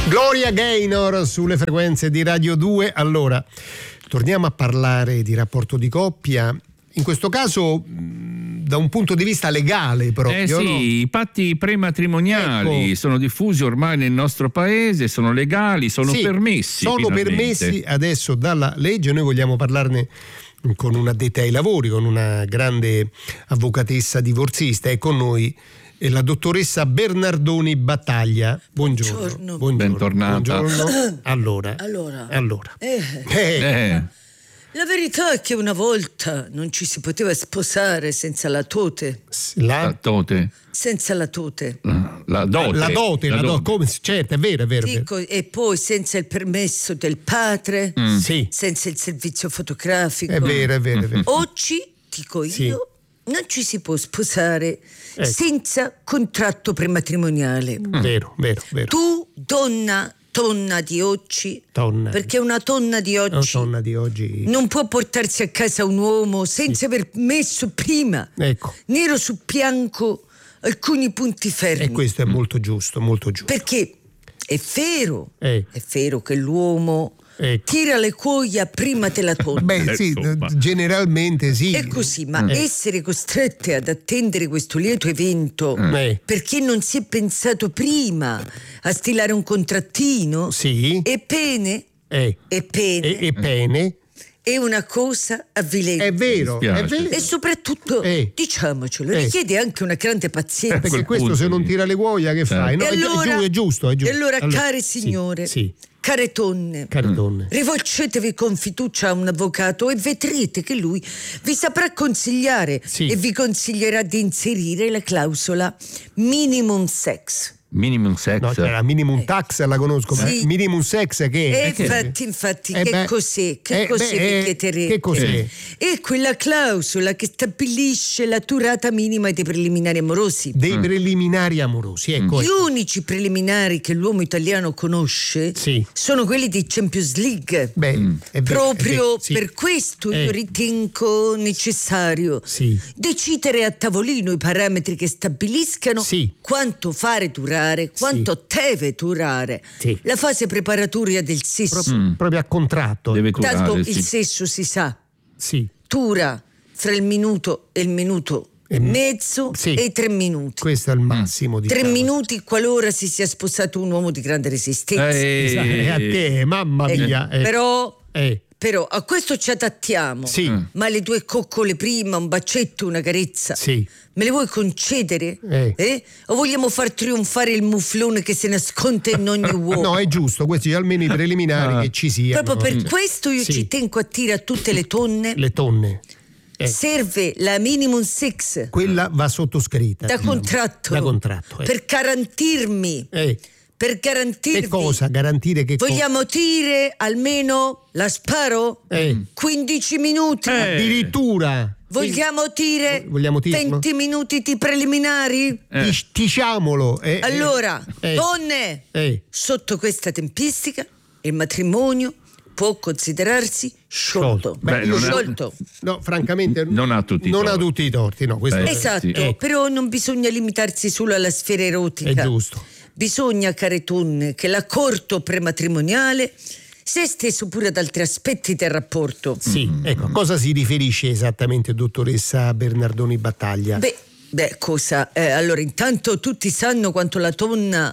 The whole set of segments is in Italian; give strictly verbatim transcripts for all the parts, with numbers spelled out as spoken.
Gloria Gaynor sulle frequenze di Radio due. Allora, torniamo a parlare di rapporto di coppia. In questo caso da un punto di vista legale proprio. Eh sì, no? I patti prematrimoniali ecco. sono diffusi ormai nel nostro paese, sono legali, sono sì, permessi. Sono finalmente. permessi adesso dalla legge. Noi vogliamo parlarne con un'addetta ai lavori, con una grande avvocatessa divorzista. È con noi la dottoressa Bernardoni Battaglia. Buongiorno. Buongiorno. Buongiorno. Bentornata. Buongiorno. Allora. Allora. Allora. Eh. Eh. Eh. La verità è che una volta non ci si poteva sposare senza la dote. La, La dote. Senza la dote. La dote. La dote, la La dote. dote. Come, certo, è vero, è vero. è vero. Dico, e poi senza il permesso del padre, Mm. Sì, senza il servizio fotografico. è vero, è vero, è vero. Oggi, dico io, Sì. non ci si può sposare Ecco. senza contratto prematrimoniale. Vero, vero, vero. Tu, donna, donna di oggi, Donna. perché una donna di La oggi donna di oggi. non può portarsi a casa un uomo senza aver messo prima, Ecco. nero su bianco, alcuni punti fermi. E questo è molto giusto, molto giusto. Perché è vero, Eh. è vero che l'uomo Ecco. tira le cuoia prima della donna. Beh, sì, Insomma. generalmente sì. È così, ma Eh. essere costrette ad attendere questo lieto evento Eh. perché non si è pensato prima a stilare un contrattino Sì. è pene, Eh. è pene, E, e pene. è una cosa avvilente. È vero, Mi spiace. è vero. E soprattutto, Eh. diciamocelo, Eh. richiede anche una grande pazienza. Perché quel questo punto se non lì. tira le cuoia che fai? No, E è, gi- allora- è giu- è giusto, è giusto. E allora, care signore, Sì, care donne, sì, care donne. rivolgetevi con fiducia a un avvocato e vedrete che lui vi saprà consigliare Sì. e vi consiglierà di inserire la clausola minimum sex. Minimum sex. No, cioè la minimum tax la conosco, ma Sì. minimum sex che E è? Che- infatti, infatti, Eh che beh, cos'è? Che eh cos'è beh, vi eh, chiederete? che cos'è? È quella clausola che stabilisce la durata minima dei preliminari amorosi. Dei preliminari amorosi, ecco. Gli ecco. unici preliminari che l'uomo italiano conosce Sì. sono quelli di Champions League. Beh, è vero, è Proprio vero, sì. per questo Eh. io ritengo necessario Sì. decidere a tavolino i parametri che stabiliscano Sì. quanto fare durare, quanto deve durare Sì. la fase preparatoria del sesso. Proprio, proprio a contratto. Deve ecco. durare, Tanto sì. il sesso si sa, Sì. dura fra il minuto e il minuto e E- mezzo sì. e i tre minuti. Questo è il massimo di Tre minuti qualora si sia sposato un uomo di grande resistenza. Eh, a te, mamma Eh, mia. eh. Però, Eh. però a questo ci adattiamo. Sì. Ma le due coccole prima, un bacetto, una carezza, Sì. me le vuoi concedere? Eh. Eh? O vogliamo far trionfare il muflone che se nasconde in ogni uomo? No, è giusto, questi almeno i preliminari Ah. che ci siano. Proprio per questo io Sì. ci tengo a dire a tutte le donne: Le tonne. Eh. serve la minimum sex Quella va sottoscritta. da diciamo. contratto, Da contratto. eh. per garantirmi, Eh. per garantirvi. Che cosa? Garantire che cosa? Vogliamo dire almeno la sparo? Eh. quindici minuti? Eh. Addirittura. Vogliamo dire Vogliamo dirlo? venti minuti di preliminari? Eh. Dic- Diciamolo. eh, Allora, eh. donne, Eh. sotto questa tempistica il matrimonio può considerarsi sciolto. Sciolto. Beh, non è- Sciolto. No, francamente Non ha tutti i non ha torti. tutti i torti, no, questo Beh, è- Esatto, sì. Eh. però non bisogna limitarsi solo alla sfera erotica. È giusto. Bisogna, care donne, che l'accordo prematrimoniale sia esteso pure ad altri aspetti del rapporto. Sì, ecco, a cosa si riferisce esattamente, dottoressa Bernardoni Battaglia? Beh, beh, cosa? Eh, allora, intanto tutti sanno quanto la donna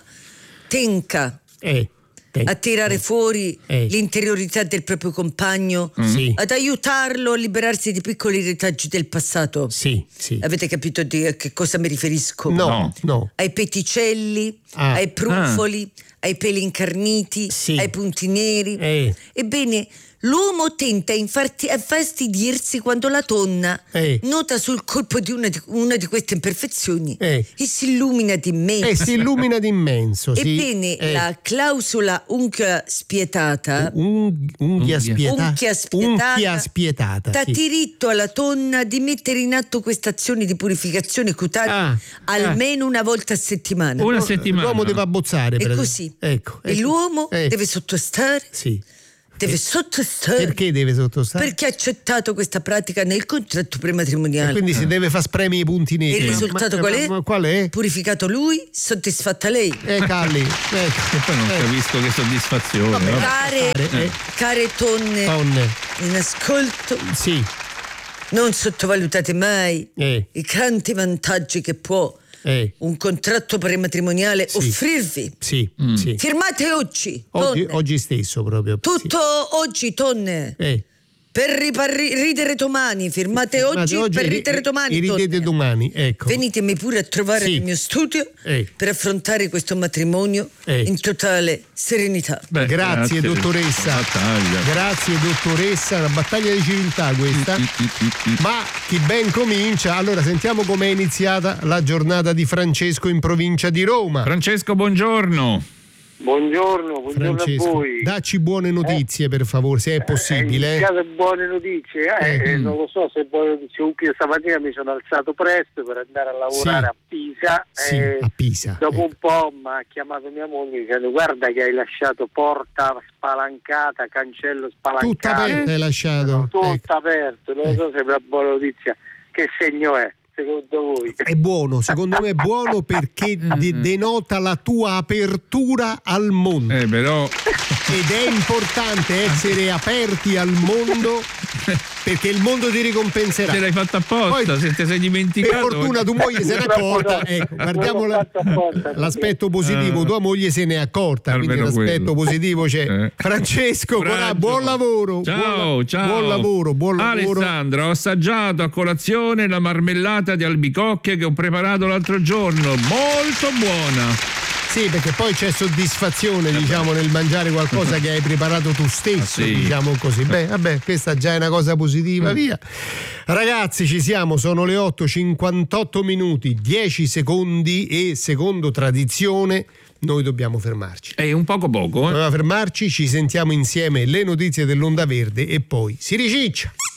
tenca Eh, te- a tirare fuori Eh. l'interiorità del proprio compagno, Sì. ad aiutarlo a liberarsi di piccoli retaggi del passato. Sì, sì. Avete capito di a che cosa mi riferisco? No, No. no. Ai peticelli, Ah. ai brufoli, ai peli incarniti, Sì. ai punti neri. Eh. Ebbene, l'uomo tenta infarti- a fastidirsi quando la donna Eh. nota sul colpo di una di, una di queste imperfezioni Eh. e si illumina di immenso. Eh, si illumina d'immenso, sì. Ebbene, Eh, la clausola unchia spietata un- unghia Unghia. spietata. Unchia spietata, Unchia spietata, dà sì. diritto alla donna di mettere in atto questa azione di purificazione cutanea Ah, almeno una volta a settimana. Una settimana. L'uomo deve abbozzare. È per così. Ecco, E ecco. l'uomo Eh, deve sottostare Sì. deve sottostare. Perché deve sottostare? Perché ha accettato questa pratica nel contratto prematrimoniale. E quindi si deve far spremi i punti neri. Il risultato ma, qual è? Ma, qual è? Purificato lui, soddisfatta lei. Eh, Calli. E poi non capisco che soddisfazione. Vabbè. Vabbè. Care, Eh. care tonne, Tonne. in ascolto, Sì. non sottovalutate mai Eh. i tanti vantaggi che può Eh. un contratto prematrimoniale Sì. offrirvi. Sì, sì. Firmate oggi, Oggi, tonne. oggi stesso proprio. Tutto oggi, tonne. Sì. Eh. Per riparri- ridere domani, firmate oggi, Oggi per ri- ridere domani. e ridete tonne. domani, ecco. Venitemi pure a trovare Sì. nel mio studio Eh. per affrontare questo matrimonio Eh. in totale serenità. Beh, Grazie, dottoressa. Battaglia. Grazie dottoressa, una battaglia di civiltà questa. Ma chi ben comincia, allora sentiamo com'è iniziata la giornata di Francesco in provincia di Roma. Francesco, buongiorno. Buongiorno, buongiorno Francesco, a voi. dacci buone notizie per favore, se è possibile. Eh, eh. iniziate buone notizie, eh, Eh, eh, mm. non lo so se buone notizie. Comunque stamattina mi sono alzato presto per andare a lavorare Sì. a Pisa. Sì, eh, a Pisa. Dopo ecco. un po' mi ha chiamato mia moglie dicendo: guarda che hai lasciato porta spalancata, cancello spalancato. Tutta aperta hai lasciato. Tutto Ecco. aperto, non so se è una buona notizia. Che segno è, secondo voi? È buono, secondo me è buono perché de- denota la tua apertura al mondo. Eh, però. Ed è importante essere aperti al mondo perché il mondo ti ricompenserà. Te l'hai fatta apposta, Poi, se ti sei dimenticato. Per fortuna tua moglie se n'è accorta. Ecco, guardiamo la- l'aspetto positivo, tua moglie se n'è accorta, quindi Almeno l'aspetto quello. positivo c'è. Eh. Francesco, Coraggio. buon lavoro. Ciao, buon, ciao. Buon lavoro, buon lavoro. Alessandra, ho assaggiato a colazione la marmellata di albicocche che ho preparato l'altro giorno. Molto buona. Sì, perché poi c'è soddisfazione, diciamo, nel mangiare qualcosa che hai preparato tu stesso, Ah, sì. diciamo così. Beh, vabbè, questa già è una cosa positiva, via. Ragazzi, ci siamo, sono le otto e cinquantotto minuti, dieci secondi e secondo tradizione noi dobbiamo fermarci. È un poco poco, eh? Dobbiamo fermarci, ci sentiamo insieme le notizie dell'Onda Verde e poi si riciccia.